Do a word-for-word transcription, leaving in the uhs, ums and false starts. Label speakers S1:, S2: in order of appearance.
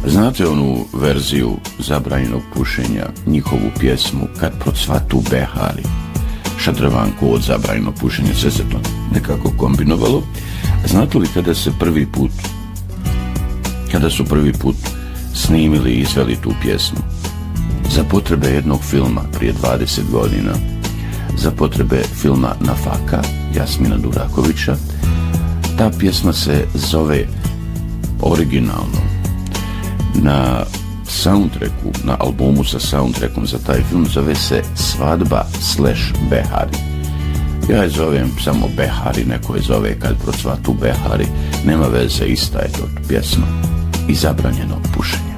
S1: Znate onu verziju zabranjenog pušenja, njihovu pjesmu Kad procvatu behari, šadravanku od zabranjenog pušenja, sve se to nekako kombinovalo. Znate li kada se prvi put, kada su prvi put snimili i izveli tu pjesmu? Za potrebe jednog filma prije dvadeset godina, za potrebe filma Nafaka Jasmina Durakovića. Ta pjesma se zove originalno na soundtracku, na albumu sa soundtrackom za taj film, zove se Svadba slash Behari. Ja je zovem samo Behari, neko je zove Kad procvatu behari, nema veze, ista je to pjesma i zabranjeno pušenje.